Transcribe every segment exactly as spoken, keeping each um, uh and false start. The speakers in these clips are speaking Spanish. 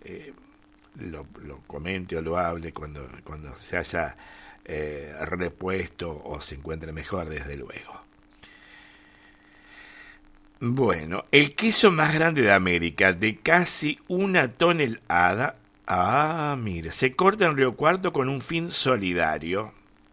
eh, lo, lo comente o lo hable cuando, cuando se haya eh, repuesto o se encuentre mejor, desde luego. Bueno, el queso más grande de América, de casi una tonelada. Ah, mire, se corta en Río Cuarto con un fin solidario.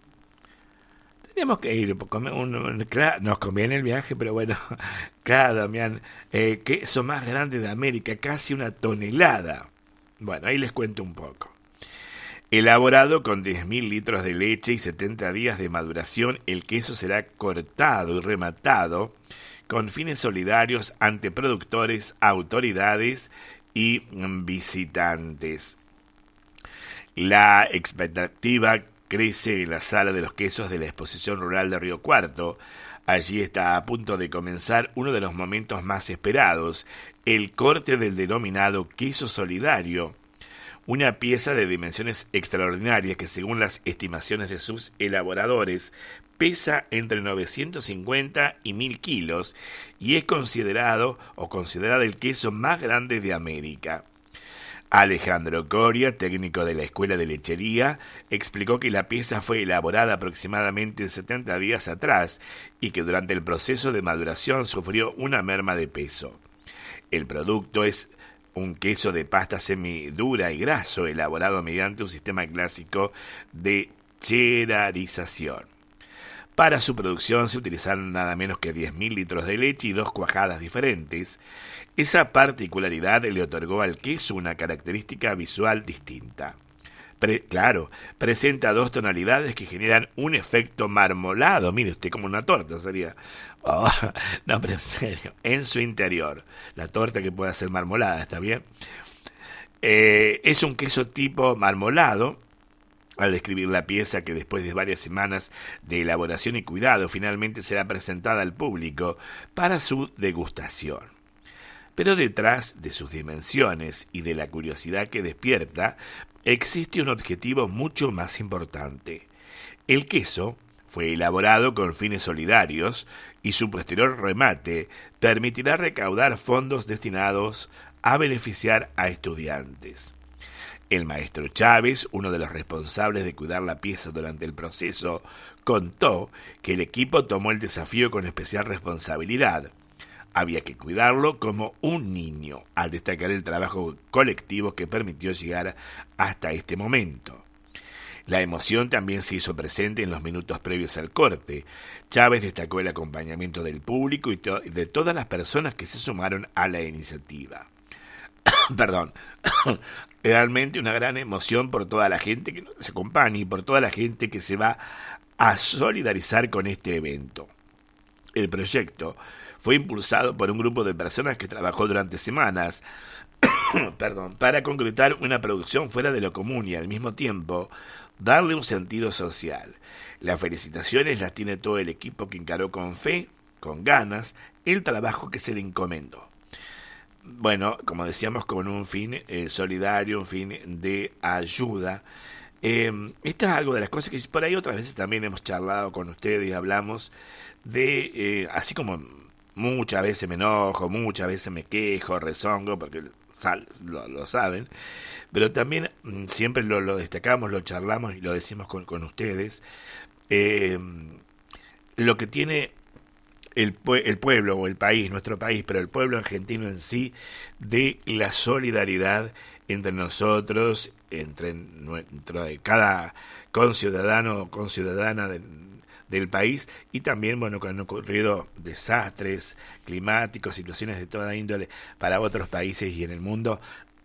Tenemos que ir, un, un, claro, nos conviene el viaje, pero bueno, claro, Damián, eh, queso más grande de América, casi una tonelada. Bueno, ahí les cuento un poco. Elaborado con diez mil litros de leche y setenta días de maduración, el queso será cortado y rematado con fines solidarios ante productores, autoridades y visitantes. La expectativa crece en la sala de los quesos de la exposición rural de Río Cuarto. Allí está a punto de comenzar uno de los momentos más esperados, el corte del denominado queso solidario, una pieza de dimensiones extraordinarias que, según las estimaciones de sus elaboradores, pesa entre novecientos cincuenta y mil kilos y es considerado o considerado el queso más grande de América. Alejandro Coria, técnico de la Escuela de Lechería, explicó que la pieza fue elaborada aproximadamente setenta días atrás y que durante el proceso de maduración sufrió una merma de peso. El producto es un queso de pasta semidura y graso elaborado mediante un sistema clásico de cheddarización. Para su producción se utilizaron nada menos que diez mil litros de leche y dos cuajadas diferentes. Esa particularidad le otorgó al queso una característica visual distinta. Pre- claro, presenta dos tonalidades que generan un efecto marmolado. Mire usted, como una torta sería. Oh, no, pero en serio, en su interior. La torta que puede ser marmolada, ¿está bien? Eh, es un queso tipo marmolado. Al describir la pieza, que después de varias semanas de elaboración y cuidado finalmente será presentada al público para su degustación. Pero detrás de sus dimensiones y de la curiosidad que despierta, existe un objetivo mucho más importante. El queso fue elaborado con fines solidarios y su posterior remate permitirá recaudar fondos destinados a beneficiar a estudiantes. El maestro Chávez, uno de los responsables de cuidar la pieza durante el proceso, contó que el equipo tomó el desafío con especial responsabilidad. Había que cuidarlo como un niño, al destacar el trabajo colectivo que permitió llegar hasta este momento. La emoción también se hizo presente en los minutos previos al corte. Chávez destacó el acompañamiento del público y to- de todas las personas que se sumaron a la iniciativa. Perdón, realmente una gran emoción por toda la gente que se acompaña y por toda la gente que se va a solidarizar con este evento. El proyecto fue impulsado por un grupo de personas que trabajó durante semanas perdón, para concretar una producción fuera de lo común y al mismo tiempo darle un sentido social. Las felicitaciones las tiene todo el equipo que encaró con fe, con ganas, el trabajo que se le encomendó. Bueno, como decíamos, con un fin eh, solidario, un fin de ayuda. Eh, esta es algo de las cosas que por ahí otras veces también hemos charlado con ustedes y hablamos de, eh, así como muchas veces me enojo, muchas veces me quejo, rezongo, porque sal, lo, lo saben, pero también mm, siempre lo, lo destacamos, lo charlamos y lo decimos con, con ustedes. Eh, lo que tiene El, el pueblo o el país, nuestro país, pero el pueblo argentino en sí, de la solidaridad entre nosotros, entre, entre cada conciudadano o conciudadana de, del país, y también, bueno, cuando han ocurrido desastres climáticos, situaciones de toda índole para otros países y en el mundo,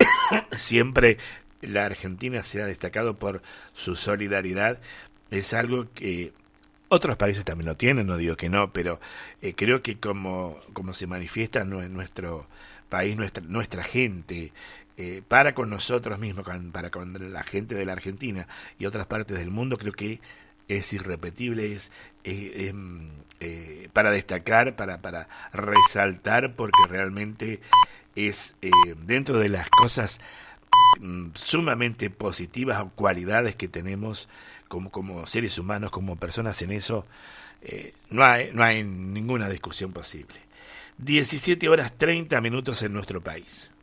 siempre la Argentina se ha destacado por su solidaridad. Es algo que otros países también lo tienen, no digo que no, pero eh, creo que como, como se manifiesta en nuestro país, nuestra, nuestra gente, eh, para con nosotros mismos, con, para con la gente de la Argentina y otras partes del mundo, creo que es irrepetible, es eh, eh, eh, para destacar, para, para resaltar, porque realmente es eh, dentro de las cosas mm, sumamente positivas o cualidades que tenemos como, como seres humanos, como personas en eso, eh, no hay, no hay ninguna discusión posible. diecisiete horas treinta minutos en nuestro país.